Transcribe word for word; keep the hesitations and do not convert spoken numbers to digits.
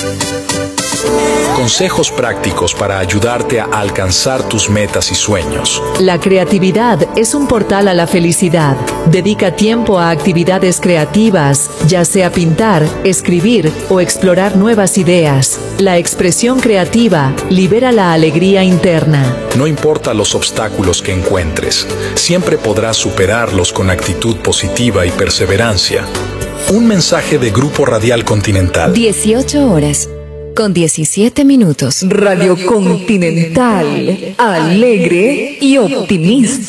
Consejos prácticos para ayudarte a alcanzar tus metas y sueños. La creatividad es un portal a la felicidad. Dedica tiempo a actividades creativas, ya sea pintar, escribir o explorar nuevas ideas. La expresión creativa libera la alegría interna. No importa los obstáculos que encuentres, siempre podrás superarlos con actitud positiva y perseverancia. Un mensaje de Grupo Radial Continental. dieciocho horas. Con diecisiete minutos. Radio Continental, alegre y optimista.